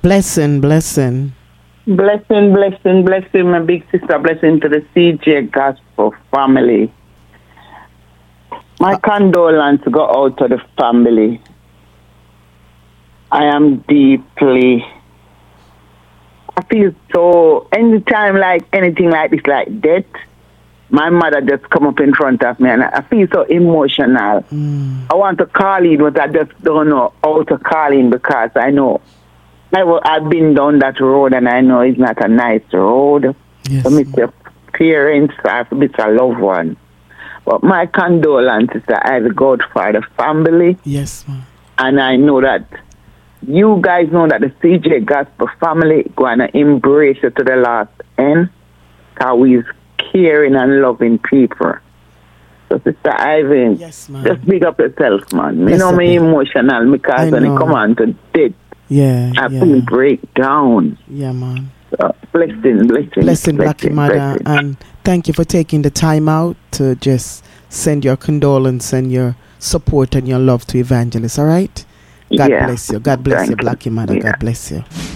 Blessing, blessing. Blessing, my big sister. Blessing to the CJ Gospel family. My condolence go out to the family. I feel so, anytime like anything like this, like death, my mother just come up in front of me and I feel so emotional. I want to call in, but I just don't know how to call in because I know I've been down that road and I know it's not a nice road. Yes. To miss your parents, I miss a loved one. But my condolences that I go for the family. Yes, ma'am. And I know that you guys know that the CJ Gospel family going to embrace it to the last end. Because we're caring and loving people. So, Sister Ivan, yes, ma'am. Just big up yourself, man. You know me emotional because when it come on to death, I feel break down. Yeah, man. So, blessing, Blackie Mother. And thank you for taking the time out to just send your condolence and your support and your love to Evangelist, all right? God bless you. God bless you, Blackie Mother. God bless you.